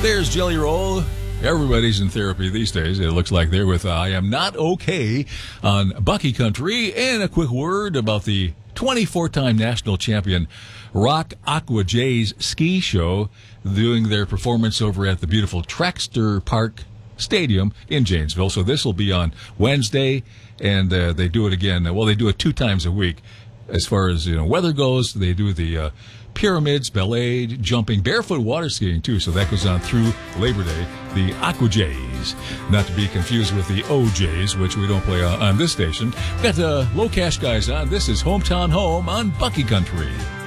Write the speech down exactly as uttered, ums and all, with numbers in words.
There's Jelly Roll. Everybody's in therapy these days. It looks like they're with uh, I Am Not Okay on Bucky Country. And a quick word about the twenty-four time national champion Rock Aqua Jays ski show doing their performance over at the beautiful Traxter Park Stadium in Janesville. So this will be on Wednesday, and uh, they do it again. Well, they do it two times a week. As far as you know, weather goes, they do the uh, pyramids, ballet, jumping, barefoot water skiing too. So that goes on through Labor Day. The Aqua Jays, not to be confused with the O Jays, which we don't play on, on this station. We've got the Low Cash guys on. This is Hometown Home on Bucky Country.